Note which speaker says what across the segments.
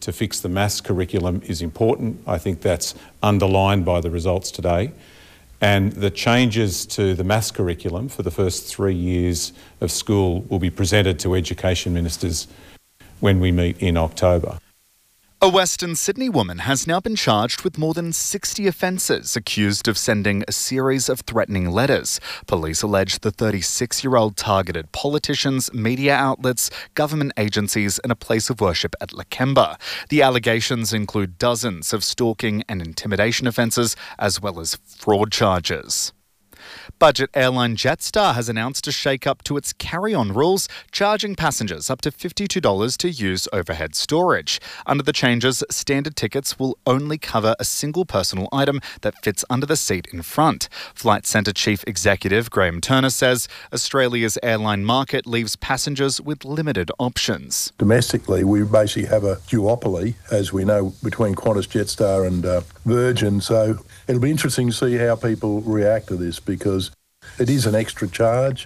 Speaker 1: to fix the maths curriculum is important. I think that's underlined by the results today. And the changes to the maths curriculum for the first 3 years of school will be presented to education ministers when we meet in October.
Speaker 2: A Western Sydney woman has now been charged with more than 60 offences, accused of sending a series of threatening letters. Police allege the 36-year-old targeted politicians, media outlets, government agencies and a place of worship at Lakemba. The allegations include dozens of stalking and intimidation offences, as well as fraud charges. Budget airline Jetstar has announced a shake-up to its carry-on rules, charging passengers up to $52 to use overhead storage. Under the changes, standard tickets will only cover a single personal item that fits under the seat in front. Flight Centre Chief Executive Graham Turner says Australia's airline market leaves passengers with limited options.
Speaker 3: Domestically, we basically have a duopoly, as we know, between Qantas, Jetstar and Virgin, so it'll be interesting to see how people react to this, because it is an extra charge.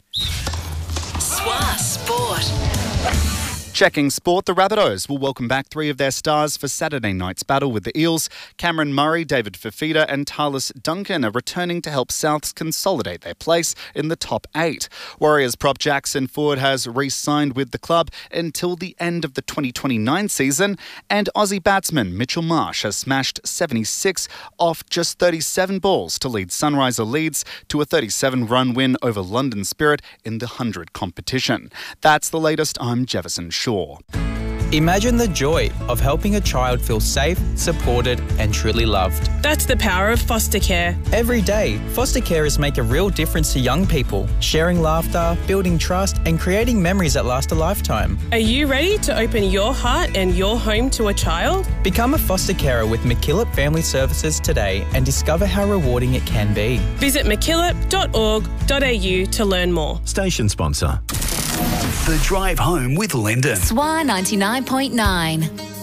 Speaker 4: SWA Sport.
Speaker 2: Checking sport, the Rabbitohs will welcome back 3 of their stars for Saturday night's battle with the Eels. Cameron Murray, David Fifita and Tallis Duncan are returning to help Souths consolidate their place in the top 8. Warriors prop Jackson Ford has re-signed with the club until the end of the 2029 season, and Aussie batsman Mitchell Marsh has smashed 76 off just 37 balls to lead Sunriser Leeds to a 37-run win over London Spirit in the 100 competition. That's the latest. I'm Jefferson Shaw.
Speaker 5: Imagine the joy of helping a child feel safe, supported and truly loved.
Speaker 6: That's the power of foster care.
Speaker 5: Every day, foster carers make a real difference to young people, sharing laughter, building trust and creating memories that last a lifetime.
Speaker 6: Are you ready to open your heart and your home to a child?
Speaker 5: Become a foster carer with MacKillop Family Services today and discover how rewarding it can be.
Speaker 6: Visit mackillop.org.au to learn more.
Speaker 7: Station sponsor. The Drive Home with Lyndon.
Speaker 4: SWA 99.9.